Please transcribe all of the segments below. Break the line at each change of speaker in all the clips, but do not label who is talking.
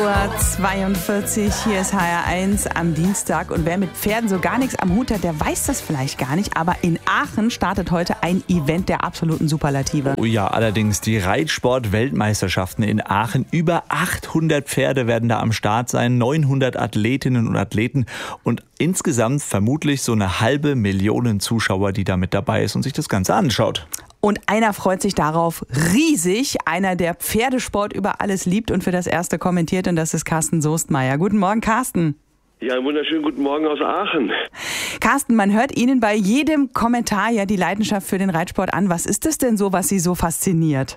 42, hier ist HR1 am Dienstag. Und wer mit Pferden so gar nichts am Hut hat, der weiß das vielleicht gar nicht. Aber in Aachen startet heute ein Event der absoluten Superlative.
Oh ja, allerdings die Reitsport-Weltmeisterschaften in Aachen. Über 800 Pferde werden da am Start sein, 900 Athletinnen und Athleten und insgesamt vermutlich so 500.000 Zuschauer, die da mit dabei ist und sich das Ganze anschaut.
Und einer freut sich darauf riesig, einer, der Pferdesport über alles liebt und für das Erste kommentiert, und das ist Carsten Soestmeier. Guten Morgen, Carsten.
Ja, einen wunderschönen guten Morgen aus Aachen.
Carsten, man hört Ihnen bei jedem Kommentar ja die Leidenschaft für den Reitsport an. Was ist es denn so, was Sie so fasziniert?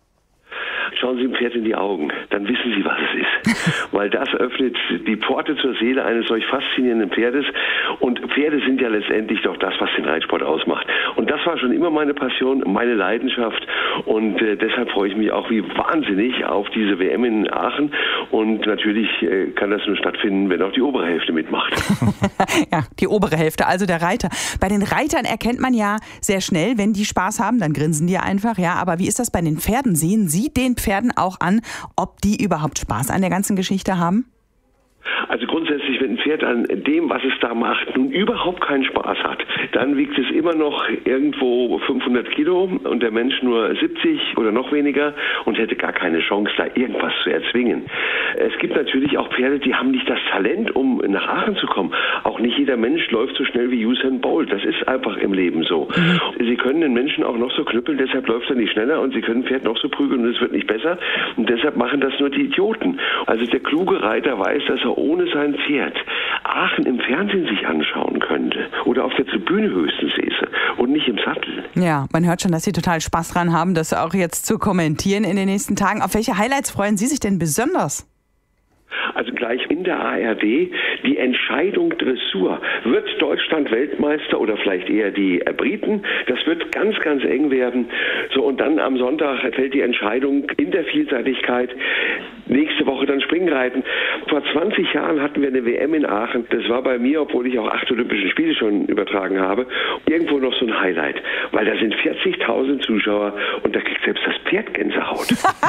Schauen Sie dem Pferd in die Augen, dann wissen Sie, was es ist. Weil das öffnet die Pforte zur Seele eines solch faszinierenden Pferdes. Und Pferde sind ja letztendlich doch das, was den Reitsport ausmacht. Und das war schon immer meine Passion, meine Leidenschaft. Und deshalb freue ich mich auch wie wahnsinnig auf diese WM in Aachen. Und natürlich kann das nur stattfinden, wenn auch die obere Hälfte mitmacht.
Ja, die obere Hälfte, also der Reiter. Bei den Reitern erkennt man ja sehr schnell, wenn die Spaß haben, dann grinsen die einfach. Ja, aber wie ist das bei den Pferden? Sehen Sie den Pferden auch an, ob die überhaupt Spaß an der ganzen Geschichte haben?
Also grundsätzlich, wenn ein Pferd an dem, was es da macht, nun überhaupt keinen Spaß hat, dann wiegt es immer noch irgendwo 500 Kilo und der Mensch nur 70 oder noch weniger und hätte gar keine Chance, da irgendwas zu erzwingen. Es gibt natürlich auch Pferde, die haben nicht das Talent, um nach Aachen zu kommen. Auch nicht jeder Mensch läuft so schnell wie Usain Bolt. Das ist einfach im Leben so. Sie können den Menschen auch noch so knüppeln, deshalb läuft er nicht schneller, und sie können ein Pferd noch so prügeln und es wird nicht besser. Und deshalb machen das nur die Idioten. Also der kluge Reiter weiß, dass er ohne sein Pferd Aachen im Fernsehen sich anschauen könnte oder auf der Tribüne höchstens säße und nicht im Sattel.
Ja, man hört schon, dass Sie total Spaß dran haben, das auch jetzt zu kommentieren in den nächsten Tagen. Auf welche Highlights freuen Sie sich denn besonders?
Also gleich in der ARD die Entscheidung Dressur. Wird Deutschland Weltmeister oder vielleicht eher die Briten? Das wird ganz, ganz eng werden. So, und dann am Sonntag fällt die Entscheidung in der Vielseitigkeit. Nächste Woche dann Springreiten. Vor 20 Jahren hatten wir eine WM in Aachen. Das war bei mir, obwohl ich auch 8 Olympische Spiele schon übertragen habe, irgendwo noch so ein Highlight. Weil da sind 40.000 Zuschauer und da kriegt selbst das Pferd Gänsehaut.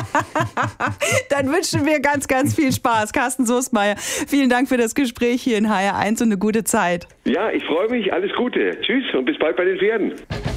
Dann wünschen wir ganz, ganz viel Spaß. Carsten Soestmeier, vielen Dank für das Gespräch hier in HR1 und eine gute Zeit.
Ja, ich freue mich. Alles Gute. Tschüss und bis bald bei den Pferden.